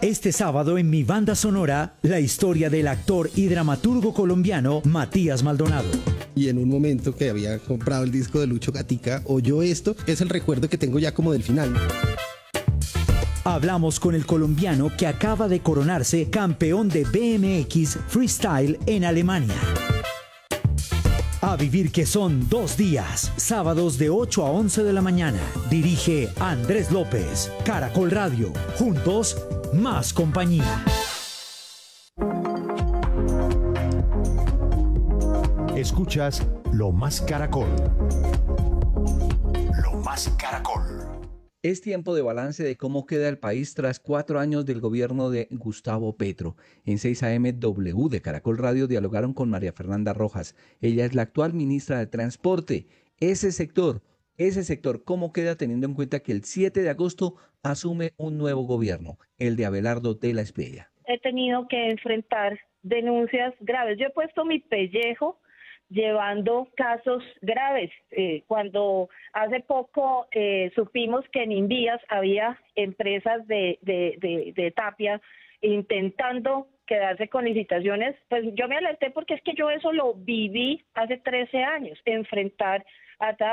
Este sábado en Mi Banda Sonora, la historia del actor y dramaturgo colombiano Matías Maldonado. Y en un momento que había comprado el disco de Lucho Gatica, oyó esto, es el recuerdo que tengo ya como del final. Hablamos con el colombiano que acaba de coronarse campeón de BMX Freestyle en Alemania. A vivir que son 2 días, sábados de 8 a 11 de la mañana. Dirige Andrés López, Caracol Radio. Juntos, más compañía. Escuchas Lo Más Caracol. Lo Más Caracol. Es tiempo de balance de cómo queda el país tras 4 años del gobierno de Gustavo Petro. En 6 AM W de Caracol Radio dialogaron con María Fernanda Rojas. Ella es la actual ministra de Transporte. Ese sector, ¿cómo queda teniendo en cuenta que el 7 de agosto asume un nuevo gobierno, el de Abelardo de la Espriella? He tenido que enfrentar denuncias graves. Yo he puesto mi pellejo llevando casos graves. Cuando hace poco supimos que en Invías había empresas de Tapia intentando quedarse con licitaciones, pues yo me alerté porque es que yo eso lo viví hace 13 años, enfrentar a